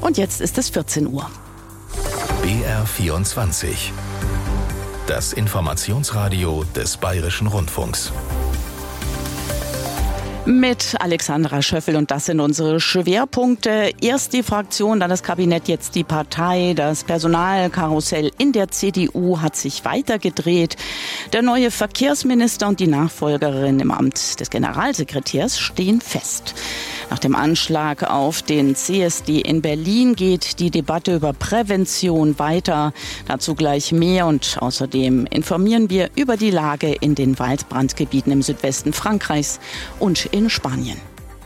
Und jetzt ist es 14 Uhr. BR24. Das Informationsradio des Bayerischen Rundfunks. Mit Alexandra Schöffel, und das sind unsere Schwerpunkte. Erst die Fraktion, dann das Kabinett, jetzt die Partei. Das Personalkarussell in der CDU hat sich weitergedreht. Der neue Verkehrsminister und die Nachfolgerin im Amt des Generalsekretärs stehen fest. Nach dem Anschlag auf den CSD in Berlin geht die Debatte über Prävention weiter. Dazu gleich mehr, und außerdem informieren wir über die Lage in den Waldbrandgebieten im Südwesten Frankreichs und in Spanien.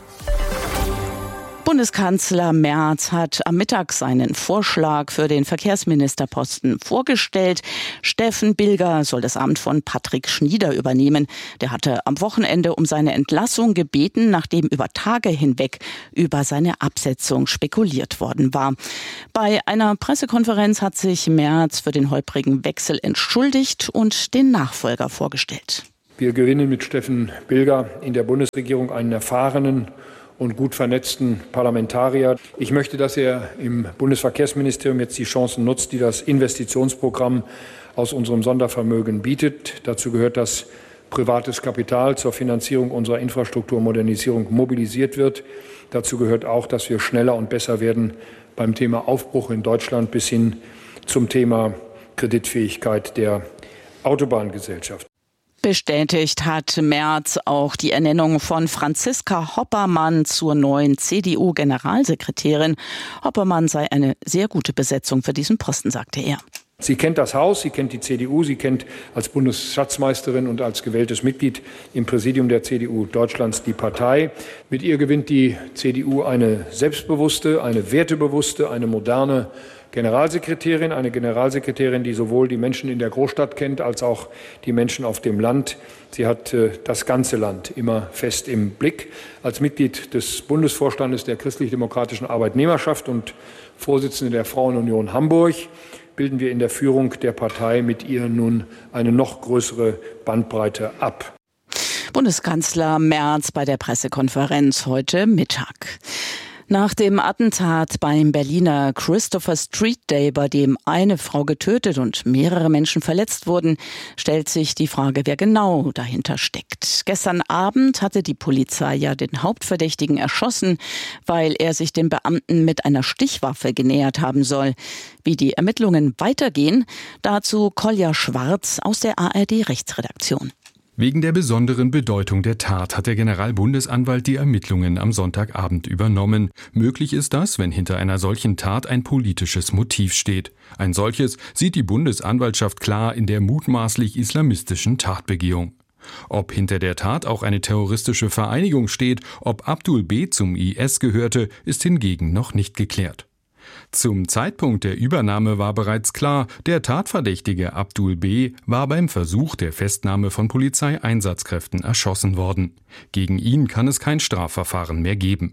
Bundeskanzler Merz hat am Mittag seinen Vorschlag für den Verkehrsministerposten vorgestellt. Steffen Bilger soll das Amt von Patrick Schnieder übernehmen. Der hatte am Wochenende um seine Entlassung gebeten, nachdem über Tage hinweg über seine Absetzung spekuliert worden war. Bei einer Pressekonferenz hat sich Merz für den holprigen Wechsel entschuldigt und den Nachfolger vorgestellt. Wir gewinnen mit Steffen Bilger in der Bundesregierung einen erfahrenen und gut vernetzten Parlamentarier. Ich möchte, dass er im Bundesverkehrsministerium jetzt die Chancen nutzt, die das Investitionsprogramm aus unserem Sondervermögen bietet. Dazu gehört, dass privates Kapital zur Finanzierung unserer Infrastrukturmodernisierung mobilisiert wird. Dazu gehört auch, dass wir schneller und besser werden beim Thema Aufbruch in Deutschland bis hin zum Thema Kreditfähigkeit der Autobahngesellschaft. Bestätigt hat Merz auch die Ernennung von Franziska Hoppermann zur neuen CDU-Generalsekretärin. Hoppermann sei eine sehr gute Besetzung für diesen Posten, sagte er. Sie kennt das Haus, sie kennt die CDU, sie kennt als Bundesschatzmeisterin und als gewähltes Mitglied im Präsidium der CDU Deutschlands die Partei. Mit ihr gewinnt die CDU eine selbstbewusste, eine wertebewusste, eine moderne Generalsekretärin, eine Generalsekretärin, die sowohl die Menschen in der Großstadt kennt, als auch die Menschen auf dem Land. Sie hat das ganze Land immer fest im Blick. Als Mitglied des Bundesvorstandes der Christlich-Demokratischen Arbeitnehmerschaft und Vorsitzende der Frauenunion Hamburg bilden wir in der Führung der Partei mit ihr nun eine noch größere Bandbreite ab. Bundeskanzler Merz bei der Pressekonferenz heute Mittag. Nach dem Attentat beim Berliner Christopher Street Day, bei dem eine Frau getötet und mehrere Menschen verletzt wurden, stellt sich die Frage, wer genau dahinter steckt. Gestern Abend hatte die Polizei ja den Hauptverdächtigen erschossen, weil er sich den Beamten mit einer Stichwaffe genähert haben soll. Wie die Ermittlungen weitergehen, dazu Kolja Schwarz aus der ARD-Rechtsredaktion. Wegen der besonderen Bedeutung der Tat hat der Generalbundesanwalt die Ermittlungen am Sonntagabend übernommen. Möglich ist das, wenn hinter einer solchen Tat ein politisches Motiv steht. Ein solches sieht die Bundesanwaltschaft klar in der mutmaßlich islamistischen Tatbegehung. Ob hinter der Tat auch eine terroristische Vereinigung steht, ob Abdul B. zum IS gehörte, ist hingegen noch nicht geklärt. Zum Zeitpunkt der Übernahme war bereits klar, der Tatverdächtige Abdul B. war beim Versuch der Festnahme von Polizeieinsatzkräften erschossen worden. Gegen ihn kann es kein Strafverfahren mehr geben.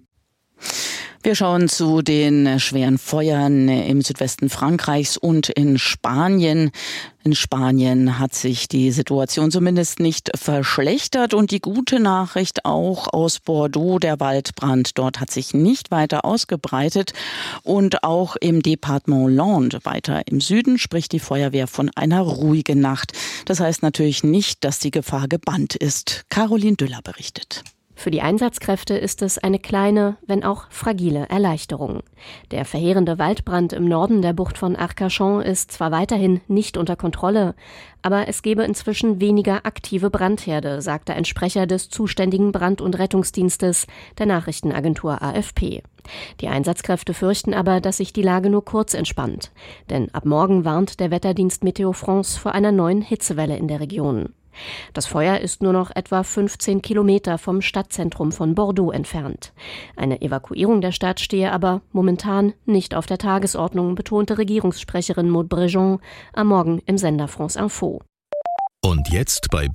Wir schauen zu den schweren Feuern im Südwesten Frankreichs und in Spanien. In Spanien hat sich die Situation zumindest nicht verschlechtert. Und die gute Nachricht auch aus Bordeaux, der Waldbrand dort hat sich nicht weiter ausgebreitet. Und auch im Departement Landes, weiter im Süden, spricht die Feuerwehr von einer ruhigen Nacht. Das heißt natürlich nicht, dass die Gefahr gebannt ist. Caroline Düller berichtet. Für die Einsatzkräfte ist es eine kleine, wenn auch fragile Erleichterung. Der verheerende Waldbrand im Norden der Bucht von Arcachon ist zwar weiterhin nicht unter Kontrolle, aber es gebe inzwischen weniger aktive Brandherde, sagte ein Sprecher des zuständigen Brand- und Rettungsdienstes der Nachrichtenagentur AFP. Die Einsatzkräfte fürchten aber, dass sich die Lage nur kurz entspannt. Denn ab morgen warnt der Wetterdienst Meteo France vor einer neuen Hitzewelle in der Region. Das Feuer ist nur noch etwa 15 Kilometer vom Stadtzentrum von Bordeaux entfernt. Eine Evakuierung der Stadt stehe aber momentan nicht auf der Tagesordnung, betonte Regierungssprecherin Maud Brejon am Morgen im Sender France Info. Und jetzt bei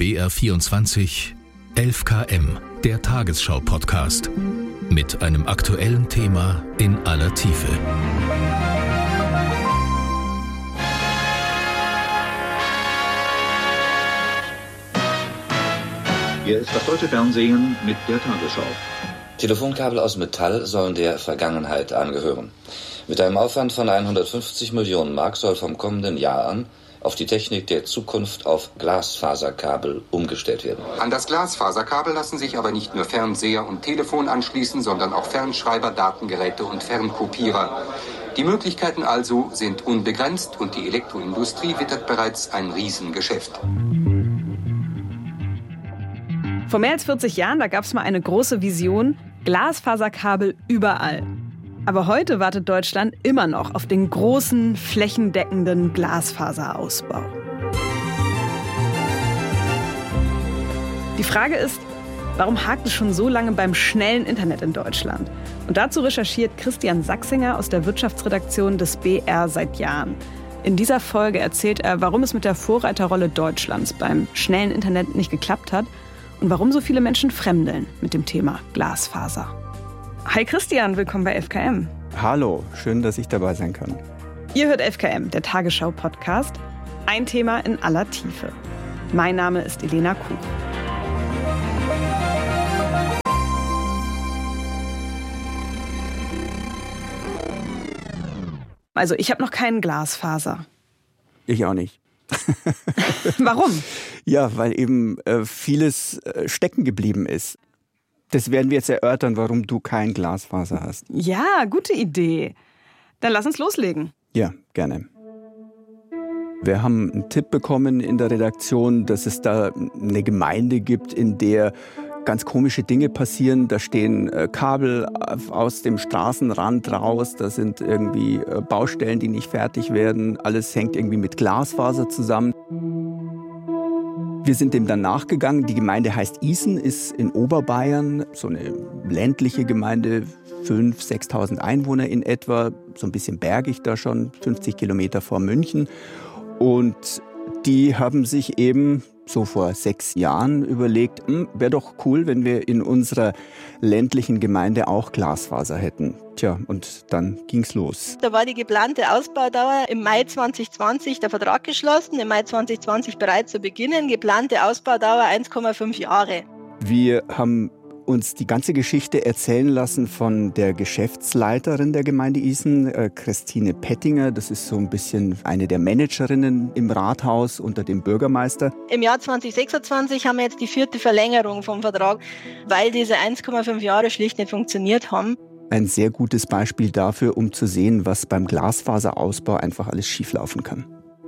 BR24 11 km, der Tagesschau-Podcast. Mit einem aktuellen Thema in aller Tiefe. Hier ist das deutsche Fernsehen mit der Tagesschau. Telefonkabel aus Metall sollen der Vergangenheit angehören. Mit einem Aufwand von 150 Millionen Mark soll vom kommenden Jahr an auf die Technik der Zukunft auf Glasfaserkabel umgestellt werden. An das Glasfaserkabel lassen sich aber nicht nur Fernseher und Telefon anschließen, sondern auch Fernschreiber, Datengeräte und Fernkopierer. Die Möglichkeiten also sind unbegrenzt und die Elektroindustrie wittert bereits ein Riesengeschäft. Vor mehr als 40 Jahren, da gab es mal eine große Vision, Glasfaserkabel überall. Aber heute wartet Deutschland immer noch auf den großen, flächendeckenden Glasfaserausbau. Die Frage ist, warum hakt es schon so lange beim schnellen Internet in Deutschland? Und dazu recherchiert Christian Sachsinger aus der Wirtschaftsredaktion des BR seit Jahren. In dieser Folge erzählt er, warum es mit der Vorreiterrolle Deutschlands beim schnellen Internet nicht geklappt hat und warum so viele Menschen fremdeln mit dem Thema Glasfaser. Hi Christian, willkommen bei 11KM. Hallo, schön, dass ich dabei sein kann. Ihr hört 11KM, der Tagesschau-Podcast. Ein Thema in aller Tiefe. Mein Name ist Elena Kuch. Also ich habe noch keinen Glasfaser. Ich auch nicht. Warum? Ja, weil eben vieles stecken geblieben ist. Das werden wir jetzt erörtern, warum du kein Glasfaser hast. Ja, gute Idee. Dann lass uns loslegen. Ja, gerne. Wir haben einen Tipp bekommen in der Redaktion, dass es da eine Gemeinde gibt, in der ganz komische Dinge passieren. Da stehen Kabel aus dem Straßenrand raus, da sind irgendwie Baustellen, die nicht fertig werden. Alles hängt irgendwie mit Glasfaser zusammen. Wir sind dem dann nachgegangen. Die Gemeinde heißt Isen, ist in Oberbayern, so eine ländliche Gemeinde, 5.000, 6.000 Einwohner in etwa, so ein bisschen bergig da schon, 50 Kilometer vor München. Und die haben sich eben so vor 6 Jahren überlegt, wäre doch cool, wenn wir in unserer ländlichen Gemeinde auch Glasfaser hätten. Tja, und dann ging's los. Da war die geplante Ausbaudauer im Mai 2020 der Vertrag geschlossen, im Mai 2020 bereit zu beginnen, geplante Ausbaudauer 1,5 Jahre. Wir haben uns die ganze Geschichte erzählen lassen von der Geschäftsleiterin der Gemeinde Isen, Christine Pettinger. Das ist so ein bisschen eine der Managerinnen im Rathaus unter dem Bürgermeister. Im Jahr 2026 haben wir jetzt die 4. Verlängerung vom Vertrag, weil diese 1,5 Jahre schlicht nicht funktioniert haben. Ein sehr gutes Beispiel dafür, um zu sehen, was beim Glasfaserausbau einfach alles schieflaufen kann.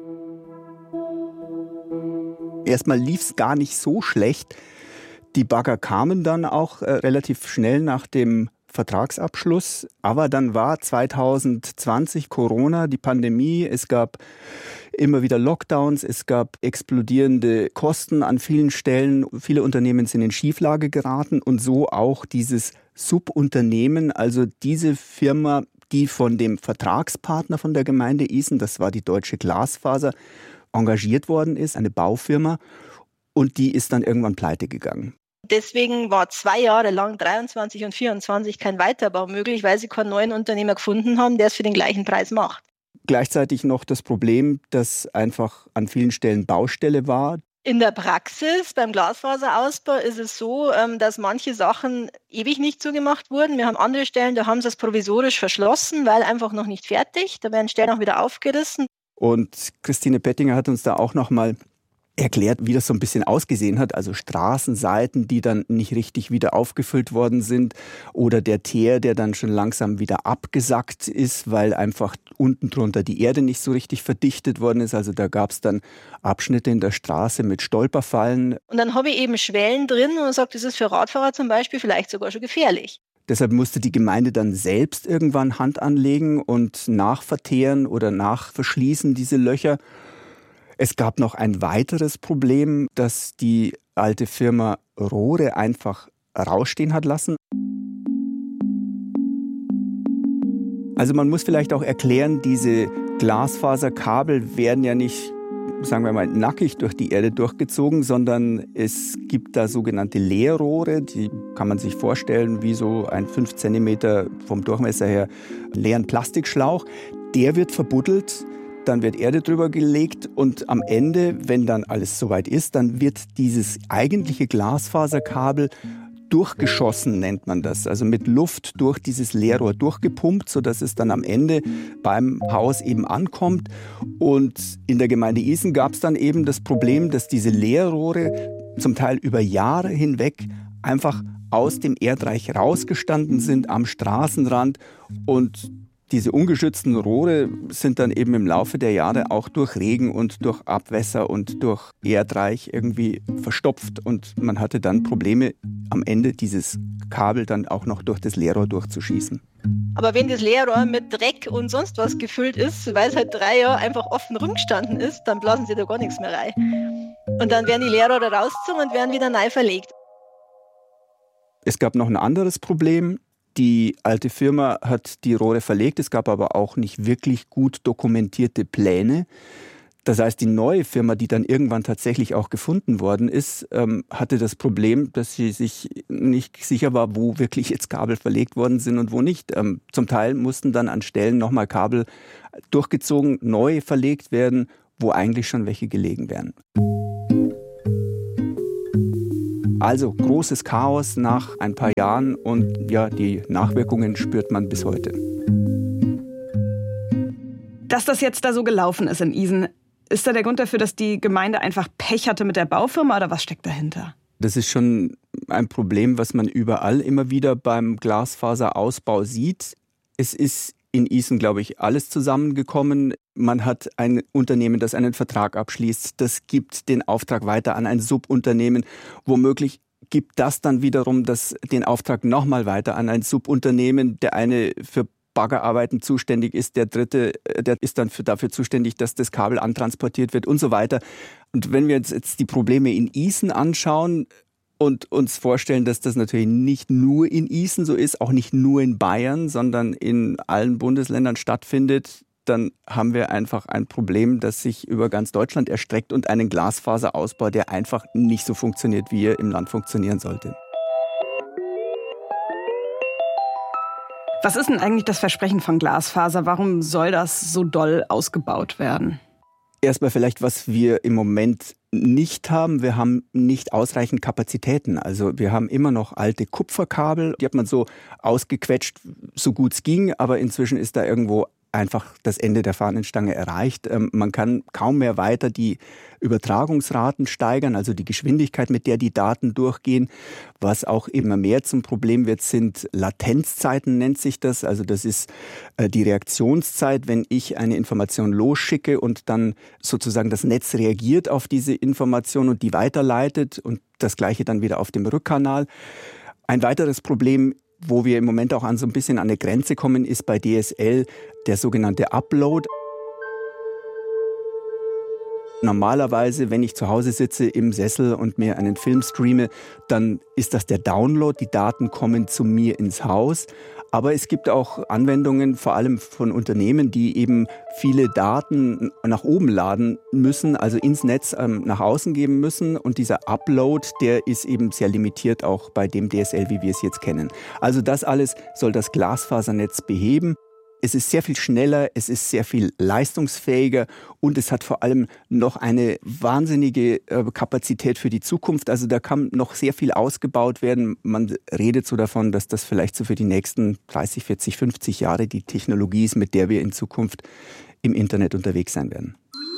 Erstmal lief es gar nicht so schlecht. Die Bagger kamen dann auch relativ schnell nach dem Vertragsabschluss. Aber dann war 2020 Corona, die Pandemie. Es gab immer wieder Lockdowns, es gab explodierende Kosten an vielen Stellen. Viele Unternehmen sind in Schieflage geraten und so auch dieses Subunternehmen, also diese Firma, die von dem Vertragspartner von der Gemeinde Isen, das war die Deutsche Glasfaser, engagiert worden ist, eine Baufirma. Und die ist dann irgendwann pleite gegangen. Deswegen war 2 Jahre lang, 23 und 24, kein Weiterbau möglich, weil sie keinen neuen Unternehmer gefunden haben, der es für den gleichen Preis macht. Gleichzeitig noch das Problem, dass einfach an vielen Stellen Baustelle war. In der Praxis beim Glasfaserausbau ist es so, dass manche Sachen ewig nicht zugemacht wurden. Wir haben andere Stellen, da haben sie es provisorisch verschlossen, weil einfach noch nicht fertig. Da werden Stellen auch wieder aufgerissen. Und Christine Pettinger hat uns da auch noch mal erklärt, wie das so ein bisschen ausgesehen hat. Also Straßenseiten, die dann nicht richtig wieder aufgefüllt worden sind oder der Teer, der dann schon langsam wieder abgesackt ist, weil einfach unten drunter die Erde nicht so richtig verdichtet worden ist. Also da gab es dann Abschnitte in der Straße mit Stolperfallen. Und dann habe ich eben Schwellen drin und sagt, das ist für Radfahrer zum Beispiel vielleicht sogar schon gefährlich. Deshalb musste die Gemeinde dann selbst irgendwann Hand anlegen und nachverteeren oder nachverschließen diese Löcher. Es gab noch ein weiteres Problem, dass die alte Firma Rohre einfach rausstehen hat lassen. Also man muss vielleicht auch erklären, diese Glasfaserkabel werden ja nicht, sagen wir mal, nackig durch die Erde durchgezogen, sondern es gibt da sogenannte Leerrohre, die kann man sich vorstellen wie so ein 5 cm vom Durchmesser her leeren Plastikschlauch. Der wird verbuddelt. Dann wird Erde drüber gelegt und am Ende, wenn dann alles soweit ist, dann wird dieses eigentliche Glasfaserkabel durchgeschossen, nennt man das. Also mit Luft durch dieses Leerrohr durchgepumpt, sodass es dann am Ende beim Haus eben ankommt. Und in der Gemeinde Isen gab es dann eben das Problem, dass diese Leerrohre zum Teil über Jahre hinweg einfach aus dem Erdreich rausgestanden sind am Straßenrand, und diese ungeschützten Rohre sind dann eben im Laufe der Jahre auch durch Regen und durch Abwässer und durch Erdreich irgendwie verstopft, und man hatte dann Probleme, am Ende dieses Kabel dann auch noch durch das Leerrohr durchzuschießen. Aber wenn das Leerrohr mit Dreck und sonst was gefüllt ist, weil es halt 3 Jahre einfach offen rumgestanden ist, dann blasen sie da gar nichts mehr rein. Und dann werden die Leerrohre rausgezogen und werden wieder neu verlegt. Es gab noch ein anderes Problem. Die alte Firma hat die Rohre verlegt, es gab aber auch nicht wirklich gut dokumentierte Pläne. Das heißt, die neue Firma, die dann irgendwann tatsächlich auch gefunden worden ist, hatte das Problem, dass sie sich nicht sicher war, wo wirklich jetzt Kabel verlegt worden sind und wo nicht. Zum Teil mussten dann an Stellen nochmal Kabel durchgezogen, neu verlegt werden, wo eigentlich schon welche gelegen wären. Also großes Chaos nach ein paar Jahren, und ja, die Nachwirkungen spürt man bis heute. Dass das jetzt da so gelaufen ist in Isen, ist da der Grund dafür, dass die Gemeinde einfach Pech hatte mit der Baufirma, oder was steckt dahinter? Das ist schon ein Problem, was man überall immer wieder beim Glasfaserausbau sieht. Es ist in Isen, glaube ich, alles zusammengekommen. Man hat ein Unternehmen, das einen Vertrag abschließt. Das gibt den Auftrag weiter an ein Subunternehmen. Womöglich gibt das dann wiederum den Auftrag nochmal weiter an ein Subunternehmen. Der eine für Baggerarbeiten zuständig ist, der dritte, der ist dann dafür zuständig, dass das Kabel antransportiert wird und so weiter. Und wenn wir uns jetzt die Probleme in Isen anschauen und uns vorstellen, dass das natürlich nicht nur in Isen so ist, auch nicht nur in Bayern, sondern in allen Bundesländern stattfindet, dann haben wir einfach ein Problem, das sich über ganz Deutschland erstreckt, und einen Glasfaserausbau, der einfach nicht so funktioniert, wie er im Land funktionieren sollte. Was ist denn eigentlich das Versprechen von Glasfaser? Warum soll das so doll ausgebaut werden? Erstmal vielleicht, was wir im Moment nicht haben. Wir haben nicht ausreichend Kapazitäten. Also wir haben immer noch alte Kupferkabel. Die hat man so ausgequetscht, so gut es ging. Aber inzwischen ist da irgendwo einfach das Ende der Fahnenstange erreicht. Man kann kaum mehr weiter die Übertragungsraten steigern, also die Geschwindigkeit, mit der die Daten durchgehen. Was auch immer mehr zum Problem wird, sind Latenzzeiten, nennt sich das. Also das ist die Reaktionszeit, wenn ich eine Information losschicke und dann sozusagen das Netz reagiert auf diese Information und die weiterleitet, und das Gleiche dann wieder auf dem Rückkanal. Ein weiteres Problem, wo wir im Moment auch so ein bisschen an eine Grenze kommen, ist bei DSL der sogenannte Upload. Normalerweise, wenn ich zu Hause sitze im Sessel und mir einen Film streame, dann ist das der Download. Die Daten kommen zu mir ins Haus. Aber es gibt auch Anwendungen, vor allem von Unternehmen, die eben viele Daten nach oben laden müssen, also ins Netz nach außen geben müssen. Und dieser Upload, der ist eben sehr limitiert auch bei dem DSL, wie wir es jetzt kennen. Also das alles soll das Glasfasernetz beheben. Es ist sehr viel schneller, es ist sehr viel leistungsfähiger, und es hat vor allem noch eine wahnsinnige Kapazität für die Zukunft. Also da kann noch sehr viel ausgebaut werden. Man redet so davon, dass das vielleicht so für die nächsten 30, 40, 50 Jahre die Technologie ist, mit der wir in Zukunft im Internet unterwegs sein werden.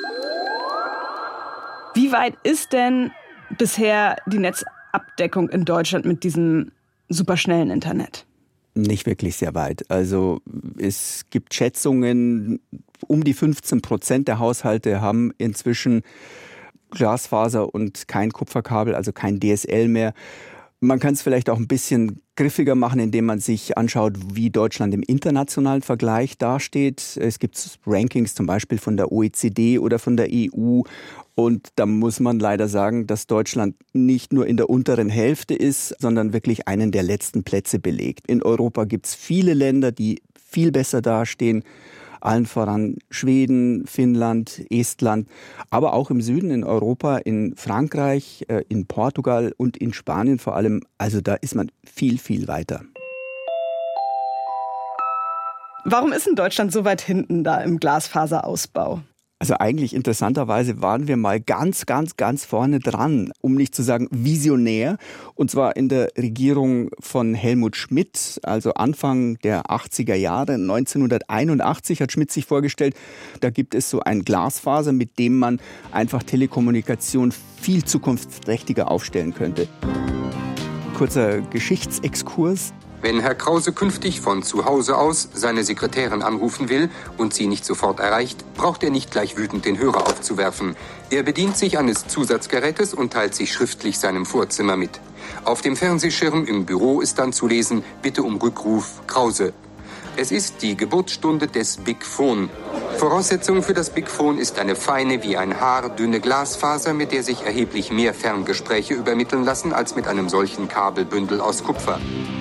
Wie weit ist denn bisher die Netzabdeckung in Deutschland mit diesem superschnellen Internet? Nicht wirklich sehr weit. Also es gibt Schätzungen, um die 15% der Haushalte haben inzwischen Glasfaser und kein Kupferkabel, also kein DSL mehr. Man kann es vielleicht auch ein bisschen griffiger machen, indem man sich anschaut, wie Deutschland im internationalen Vergleich dasteht. Es gibt Rankings zum Beispiel von der OECD oder von der EU. Und da muss man leider sagen, dass Deutschland nicht nur in der unteren Hälfte ist, sondern wirklich einen der letzten Plätze belegt. In Europa gibt es viele Länder, die viel besser dastehen. Allen voran Schweden, Finnland, Estland, aber auch im Süden in Europa, in Frankreich, in Portugal und in Spanien vor allem. Also da ist man viel, viel weiter. Warum ist denn Deutschland so weit hinten da im Glasfaserausbau? Also eigentlich interessanterweise waren wir mal ganz vorne dran, um nicht zu sagen visionär. Und zwar in der Regierung von Helmut Schmidt, also Anfang der 80er Jahre. 1981 hat Schmidt sich vorgestellt, da gibt es so ein Glasfaser, mit dem man einfach Telekommunikation viel zukunftsträchtiger aufstellen könnte. Kurzer Geschichtsexkurs. Wenn Herr Krause künftig von zu Hause aus seine Sekretärin anrufen will und sie nicht sofort erreicht, braucht er nicht gleich wütend den Hörer aufzuwerfen. Er bedient sich eines Zusatzgerätes und teilt sich schriftlich seinem Vorzimmer mit. Auf dem Fernsehschirm im Büro ist dann zu lesen: Bitte um Rückruf, Krause. Es ist die Geburtsstunde des Big Phone. Voraussetzung für das Big Phone ist eine feine, wie ein Haar dünne Glasfaser, mit der sich erheblich mehr Ferngespräche übermitteln lassen als mit einem solchen Kabelbündel aus Kupfer.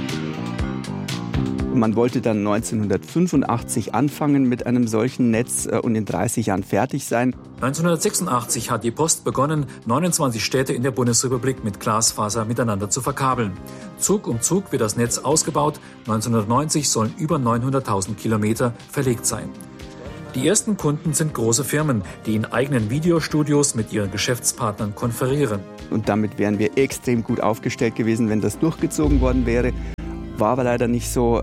Man wollte dann 1985 anfangen mit einem solchen Netz und in 30 Jahren fertig sein. 1986 hat die Post begonnen, 29 Städte in der Bundesrepublik mit Glasfaser miteinander zu verkabeln. Zug um Zug wird das Netz ausgebaut. 1990 sollen über 900.000 Kilometer verlegt sein. Die ersten Kunden sind große Firmen, die in eigenen Videostudios mit ihren Geschäftspartnern konferieren. Und damit wären wir extrem gut aufgestellt gewesen, wenn das durchgezogen worden wäre. War aber leider nicht so.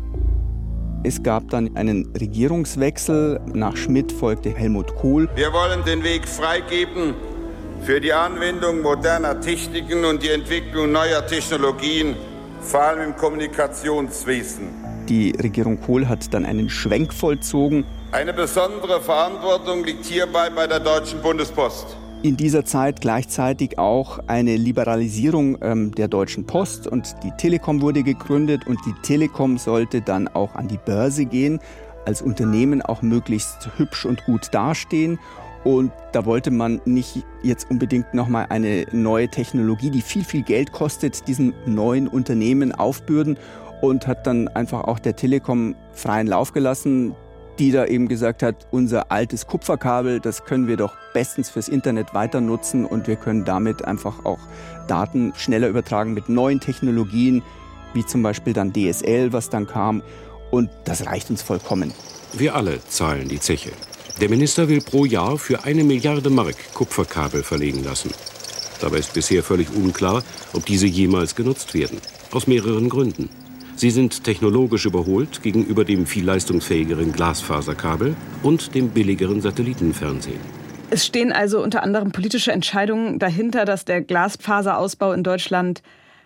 Es gab dann einen Regierungswechsel. Nach Schmidt folgte Helmut Kohl. Wir wollen den Weg freigeben für die Anwendung moderner Techniken und die Entwicklung neuer Technologien, vor allem im Kommunikationswesen. Die Regierung Kohl hat dann einen Schwenk vollzogen. Eine besondere Verantwortung liegt hierbei bei der Deutschen Bundespost. In dieser Zeit gleichzeitig auch eine Liberalisierung der Deutschen Post und die Telekom wurde gegründet und die Telekom sollte dann auch an die Börse gehen, als Unternehmen auch möglichst hübsch und gut dastehen. Und da wollte man nicht jetzt unbedingt nochmal eine neue Technologie, die viel Geld kostet, diesen neuen Unternehmen aufbürden und hat dann einfach auch der Telekom freien Lauf gelassen, die da eben gesagt hat, unser altes Kupferkabel, das können wir doch bestens fürs Internet weiter nutzen und wir können damit einfach auch Daten schneller übertragen mit neuen Technologien, wie zum Beispiel dann DSL, was dann kam. Und das reicht uns vollkommen. Wir alle zahlen die Zeche. Der Minister will pro Jahr für 1 Milliarde Mark Kupferkabel verlegen lassen. Dabei ist bisher völlig unklar, ob diese jemals genutzt werden. Aus mehreren Gründen. Sie sind technologisch überholt gegenüber dem viel leistungsfähigeren Glasfaserkabel und dem billigeren Satellitenfernsehen. Es stehen also unter anderem politische Entscheidungen dahinter, dass der Glasfaserausbau in Deutschland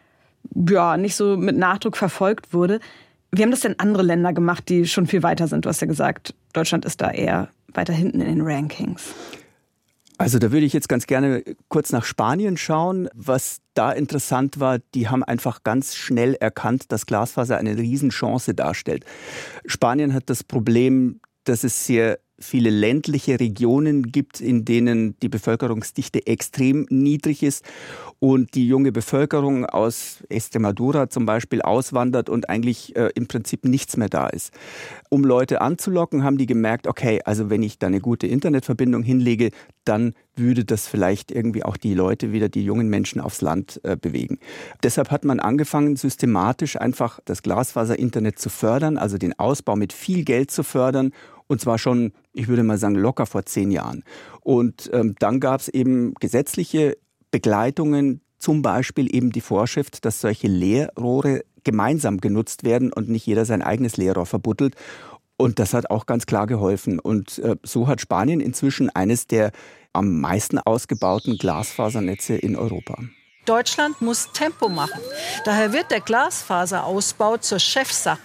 nicht so mit Nachdruck verfolgt wurde. Wie haben das denn andere Länder gemacht, die schon viel weiter sind? Du hast ja gesagt, Deutschland ist da eher weiter hinten in den Rankings. Also da würde ich jetzt ganz gerne kurz nach Spanien schauen. Was da interessant war, die haben einfach ganz schnell erkannt, dass Glasfaser eine Riesenchance darstellt. Spanien hat das Problem, dass es sehr viele ländliche Regionen gibt, in denen die Bevölkerungsdichte extrem niedrig ist und die junge Bevölkerung aus Extremadura zum Beispiel auswandert und eigentlich im Prinzip nichts mehr da ist. Um Leute anzulocken, haben die gemerkt, okay, also wenn ich da eine gute Internetverbindung hinlege, dann würde das vielleicht irgendwie auch die Leute wieder, die jungen Menschen aufs Land bewegen. Deshalb hat man angefangen, systematisch einfach das Glasfaser-Internet zu fördern, also den Ausbau mit viel Geld zu fördern. Und zwar schon, ich würde mal sagen, locker vor 10 Jahren. Und dann gab es eben gesetzliche Begleitungen, zum Beispiel eben die Vorschrift, dass solche Leerrohre gemeinsam genutzt werden und nicht jeder sein eigenes Leerrohr verbuddelt. Und das hat auch ganz klar geholfen. Und so hat Spanien inzwischen eines der am meisten ausgebauten Glasfasernetze in Europa. Deutschland muss Tempo machen. Daher wird der Glasfaserausbau zur Chefsache.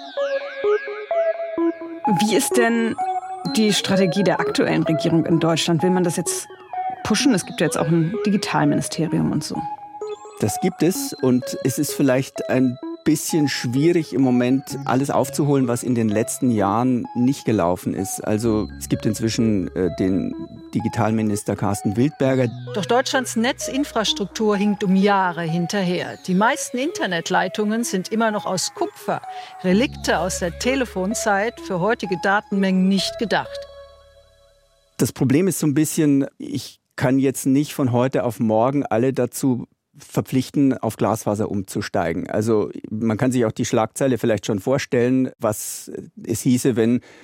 Wie ist denn die Strategie der aktuellen Regierung in Deutschland? Will man das jetzt pushen? Es gibt ja jetzt auch ein Digitalministerium und so. Das gibt es und es ist vielleicht ein bisschen schwierig im Moment alles aufzuholen, was in den letzten Jahren nicht gelaufen ist. Also es gibt inzwischen den Digitalminister Carsten Wildberger. Doch Deutschlands Netzinfrastruktur hinkt um Jahre hinterher. Die meisten Internetleitungen sind immer noch aus Kupfer. Relikte aus der Telefonzeit, für heutige Datenmengen nicht gedacht. Das Problem ist so ein bisschen, ich kann jetzt nicht von heute auf morgen alle dazu verpflichten, auf Glasfaser umzusteigen. Also man kann sich auch die Schlagzeile vielleicht schon vorstellen, was es hieße, wenn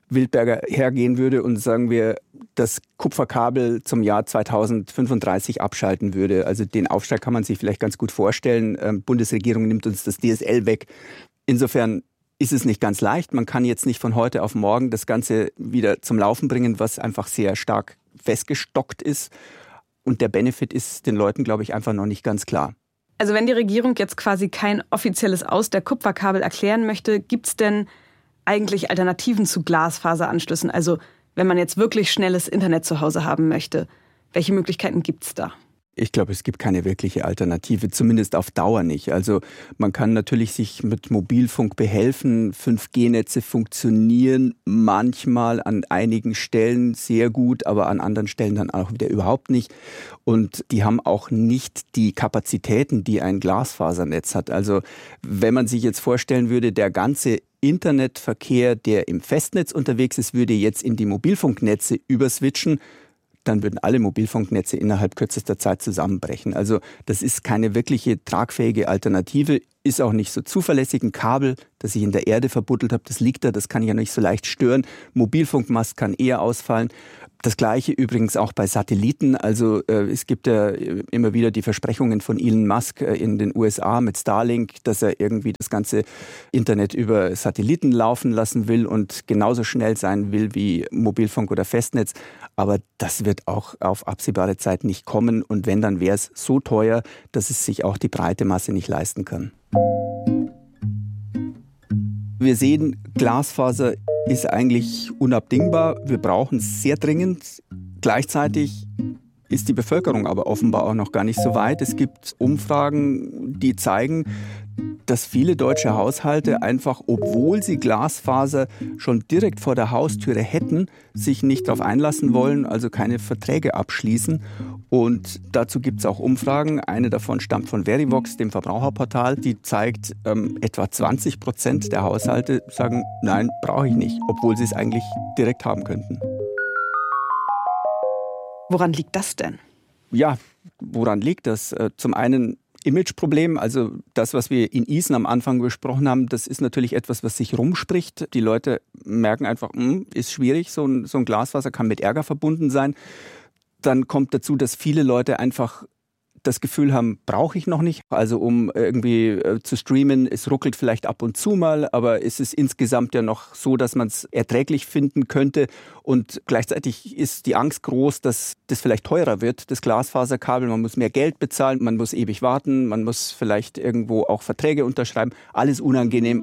Wildberger hergehen würde und sagen wir, das Kupferkabel zum Jahr 2035 abschalten würde. Also den Aufschlag kann man sich vielleicht ganz gut vorstellen. Bundesregierung nimmt uns das DSL weg. Insofern ist es nicht ganz leicht. Man kann jetzt nicht von heute auf morgen das Ganze wieder zum Laufen bringen, was einfach sehr stark festgestockt ist. Und der Benefit ist den Leuten, glaube ich, einfach noch nicht ganz klar. Also wenn die Regierung jetzt quasi kein offizielles Aus der Kupferkabel erklären möchte, gibt es denn eigentlich Alternativen zu Glasfaseranschlüssen? Also wenn man jetzt wirklich schnelles Internet zu Hause haben möchte, welche Möglichkeiten gibt es da? Ich glaube, es gibt keine wirkliche Alternative, zumindest auf Dauer nicht. Also man kann natürlich sich mit Mobilfunk behelfen. 5G-Netze funktionieren manchmal an einigen Stellen sehr gut, aber an anderen Stellen dann auch wieder überhaupt nicht. Und die haben auch nicht die Kapazitäten, die ein Glasfasernetz hat. Also wenn man sich jetzt vorstellen würde, der ganze Internetverkehr, der im Festnetz unterwegs ist, würde jetzt in die Mobilfunknetze überswitchen, dann würden alle Mobilfunknetze innerhalb kürzester Zeit zusammenbrechen. Also das ist keine wirkliche tragfähige Alternative, ist auch nicht so zuverlässig. Ein Kabel, das ich in der Erde verbuddelt habe, das liegt da, das kann ich ja nicht so leicht stören. Mobilfunkmast kann eher ausfallen. Das Gleiche übrigens auch bei Satelliten. Also es gibt ja immer wieder die Versprechungen von Elon Musk in den USA mit Starlink, dass er irgendwie das ganze Internet über Satelliten laufen lassen will und genauso schnell sein will wie Mobilfunk oder Festnetz. Aber das wird auch auf absehbare Zeit nicht kommen. Und wenn, dann wäre es so teuer, dass es sich auch die breite Masse nicht leisten kann. Wir sehen, Glasfaser ist eigentlich unabdingbar. Wir brauchen es sehr dringend. Gleichzeitig ist die Bevölkerung aber offenbar auch noch gar nicht so weit. Es gibt Umfragen, die zeigen, dass viele deutsche Haushalte einfach, obwohl sie Glasfaser schon direkt vor der Haustüre hätten, sich nicht darauf einlassen wollen, also keine Verträge abschließen. Und dazu gibt es auch Umfragen. Eine davon stammt von Verivox, dem Verbraucherportal. Die zeigt, etwa 20% der Haushalte sagen, nein, brauche ich nicht, obwohl sie es eigentlich direkt haben könnten. Woran liegt das denn? Ja, woran liegt das? Zum einen Imageproblem, also das, was wir in Isen am Anfang besprochen haben, das ist natürlich etwas, was sich rumspricht. Die Leute merken einfach, ist schwierig, so ein Glasfaser kann mit Ärger verbunden sein. Dann kommt dazu, dass viele Leute einfach das Gefühl haben, brauche ich noch nicht. Also um irgendwie zu streamen, es ruckelt vielleicht ab und zu mal, aber es ist insgesamt ja noch so, dass man es erträglich finden könnte. Und gleichzeitig ist die Angst groß, dass das vielleicht teurer wird, das Glasfaserkabel. Man muss mehr Geld bezahlen, man muss ewig warten, man muss vielleicht irgendwo auch Verträge unterschreiben. Alles unangenehm.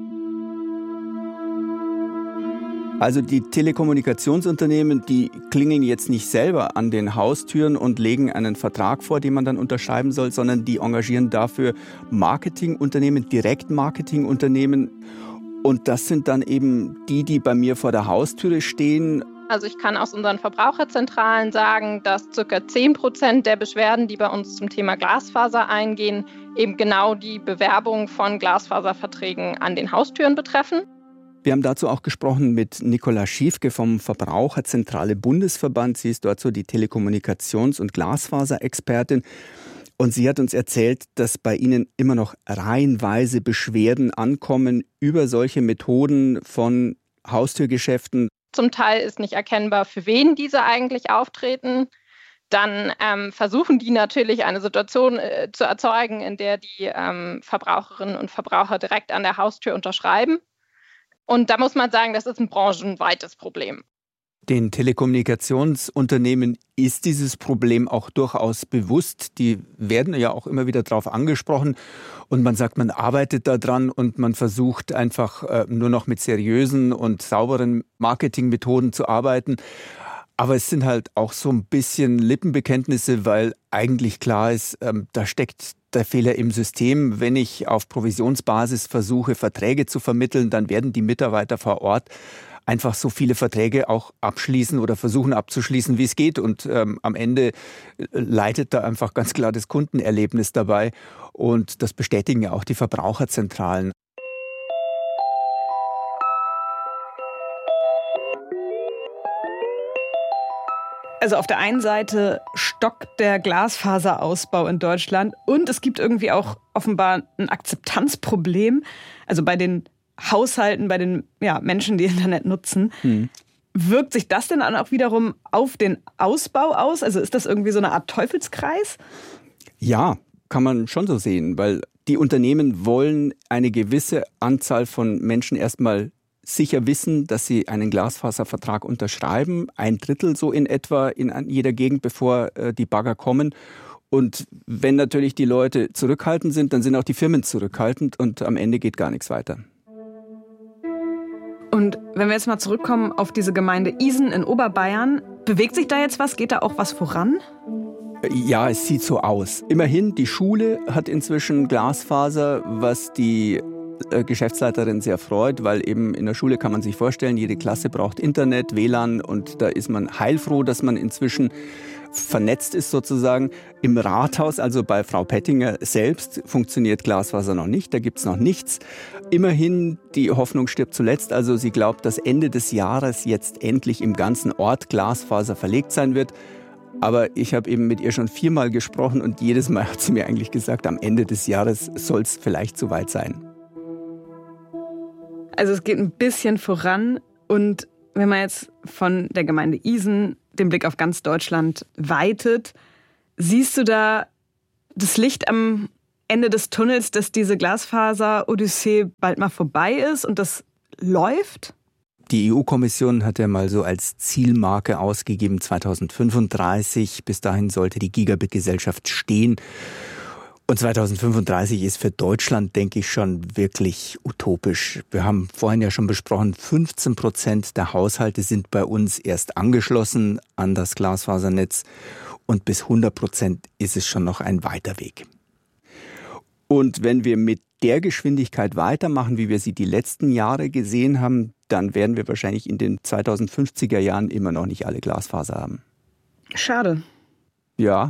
Also die Telekommunikationsunternehmen, die klingeln jetzt nicht selber an den Haustüren und legen einen Vertrag vor, den man dann unterschreiben soll, sondern die engagieren dafür Marketingunternehmen, Direktmarketingunternehmen. Und das sind dann eben die bei mir vor der Haustüre stehen. Also ich kann aus unseren Verbraucherzentralen sagen, dass ca. 10% der Beschwerden, die bei uns zum Thema Glasfaser eingehen, eben genau die Bewerbung von Glasfaserverträgen an den Haustüren betreffen. Wir haben dazu auch gesprochen mit Nicola Schiefke vom Verbraucherzentrale Bundesverband. Sie ist dort so die Telekommunikations- und Glasfaserexpertin. Und sie hat uns erzählt, dass bei ihnen immer noch reihenweise Beschwerden ankommen über solche Methoden von Haustürgeschäften. Zum Teil ist nicht erkennbar, für wen diese eigentlich auftreten. Dann versuchen die natürlich eine Situation zu erzeugen, in der die Verbraucherinnen und Verbraucher direkt an der Haustür unterschreiben. Und da muss man sagen, das ist ein branchenweites Problem. Den Telekommunikationsunternehmen ist dieses Problem auch durchaus bewusst. Die werden ja auch immer wieder darauf angesprochen. Und man sagt, man arbeitet daran und man versucht einfach nur noch mit seriösen und sauberen Marketingmethoden zu arbeiten. Aber es sind halt auch so ein bisschen Lippenbekenntnisse, weil eigentlich klar ist, da steckt der Fehler im System. Wenn ich auf Provisionsbasis versuche, Verträge zu vermitteln, dann werden die Mitarbeiter vor Ort einfach so viele Verträge auch abschließen oder versuchen abzuschließen, wie es geht. Und am Ende leidet da einfach ganz klar das Kundenerlebnis dabei. Und das bestätigen ja auch die Verbraucherzentralen. Also auf der einen Seite stockt der Glasfaserausbau in Deutschland und es gibt irgendwie auch offenbar ein Akzeptanzproblem, also bei den Haushalten, bei den Menschen, die Internet nutzen. Wirkt sich das denn dann auch wiederum auf den Ausbau aus? Also ist das irgendwie so eine Art Teufelskreis? Ja, kann man schon so sehen, weil die Unternehmen wollen eine gewisse Anzahl von Menschen erstmal sicher wissen, dass sie einen Glasfaservertrag unterschreiben. 1/3 so in etwa in jeder Gegend, bevor die Bagger kommen. Und wenn natürlich die Leute zurückhaltend sind, dann sind auch die Firmen zurückhaltend und am Ende geht gar nichts weiter. Und wenn wir jetzt mal zurückkommen auf diese Gemeinde Isen in Oberbayern, bewegt sich da jetzt was? Geht da auch was voran? Ja, es sieht so aus. Immerhin, die Schule hat inzwischen Glasfaser, was die Geschäftsleiterin sehr freut, weil eben in der Schule kann man sich vorstellen, jede Klasse braucht Internet, WLAN und da ist man heilfroh, dass man inzwischen vernetzt ist sozusagen. Im Rathaus, also bei Frau Pettinger selbst, funktioniert Glasfaser noch nicht, da gibt's noch nichts. Immerhin, die Hoffnung stirbt zuletzt, also sie glaubt, dass Ende des Jahres jetzt endlich im ganzen Ort Glasfaser verlegt sein wird. Aber ich habe eben mit ihr schon 4-mal gesprochen und jedes Mal hat sie mir eigentlich gesagt, am Ende des Jahres soll es vielleicht soweit sein. Also es geht ein bisschen voran und wenn man jetzt von der Gemeinde Isen den Blick auf ganz Deutschland weitet, siehst du da das Licht am Ende des Tunnels, dass diese Glasfaser-Odyssee bald mal vorbei ist und das läuft? Die EU-Kommission hat ja mal so als Zielmarke ausgegeben 2035. Bis dahin sollte die Gigabit-Gesellschaft stehen. Und 2035 ist für Deutschland, denke ich, schon wirklich utopisch. Wir haben vorhin ja schon besprochen, 15% der Haushalte sind bei uns erst angeschlossen an das Glasfasernetz. Und bis 100% ist es schon noch ein weiter Weg. Und wenn wir mit der Geschwindigkeit weitermachen, wie wir sie die letzten Jahre gesehen haben, dann werden wir wahrscheinlich in den 2050er Jahren immer noch nicht alle Glasfaser haben. Schade. Ja.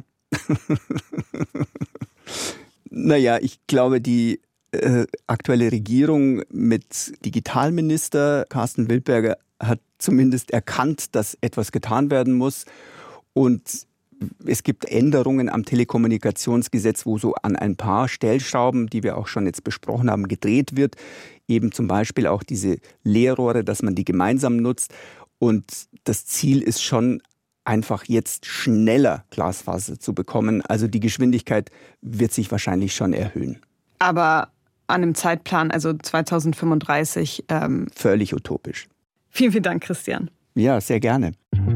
Naja, ich glaube, die aktuelle Regierung mit Digitalminister Carsten Wildberger hat zumindest erkannt, dass etwas getan werden muss. Und es gibt Änderungen am Telekommunikationsgesetz, wo so an ein paar Stellschrauben, die wir auch schon jetzt besprochen haben, gedreht wird. Eben zum Beispiel auch diese Leerrohre, dass man die gemeinsam nutzt. Und das Ziel ist schon, einfach jetzt schneller Glasfaser zu bekommen. Also die Geschwindigkeit wird sich wahrscheinlich schon erhöhen. Aber an einem Zeitplan, also 2035... Völlig utopisch. Vielen, vielen Dank, Christian. Ja, sehr gerne.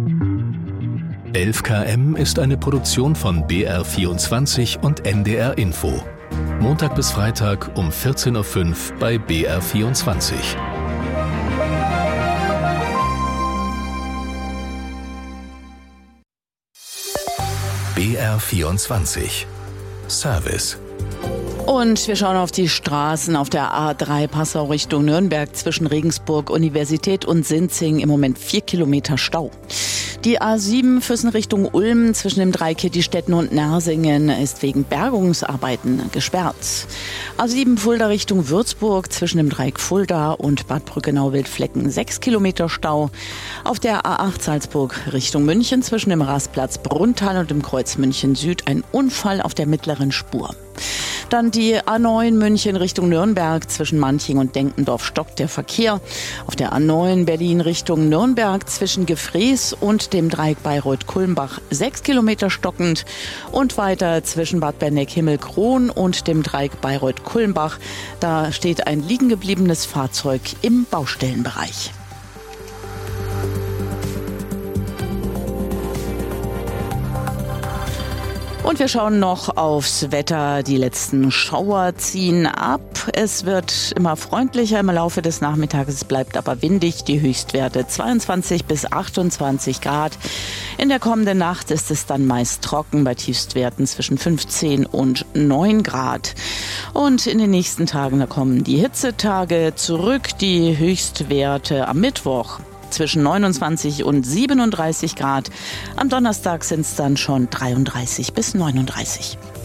11 km ist eine Produktion von BR24 und NDR Info. Montag bis Freitag um 14.05 Uhr bei BR24. BR24 Service. Und wir schauen auf die Straßen auf der A3 Passau Richtung Nürnberg zwischen Regensburg, Universität und Sinzing. Im Moment 4 Kilometer Stau. Die A7 Füssen Richtung Ulm zwischen dem Dreieck Hittistetten und Nersingen ist wegen Bergungsarbeiten gesperrt. A7 Fulda Richtung Würzburg zwischen dem Dreieck Fulda und Bad Brückenau-Wildflecken 6 Kilometer Stau. Auf der A8 Salzburg Richtung München zwischen dem Rastplatz Brunntal und dem Kreuz München Süd ein Unfall auf der mittleren Spur. Dann die A9 München Richtung Nürnberg zwischen Manching und Denkendorf stockt der Verkehr. Auf der A9 Berlin Richtung Nürnberg zwischen Gefrees und dem Dreieck Bayreuth-Kulmbach 6 Kilometer stockend. Und weiter zwischen Bad Berneck-Himmelkron und dem Dreieck Bayreuth-Kulmbach. Da steht ein liegen gebliebenes Fahrzeug im Baustellenbereich. Und wir schauen noch aufs Wetter. Die letzten Schauer ziehen ab. Es wird immer freundlicher im Laufe des Nachmittages. Es bleibt aber windig. Die Höchstwerte 22 bis 28 Grad. In der kommenden Nacht ist es dann meist trocken bei Tiefstwerten zwischen 15 und 9 Grad. Und in den nächsten Tagen, da kommen die Hitzetage zurück. Die Höchstwerte am Mittwoch zwischen 29 und 37 Grad. Am Donnerstag sind es dann schon 33 bis 39.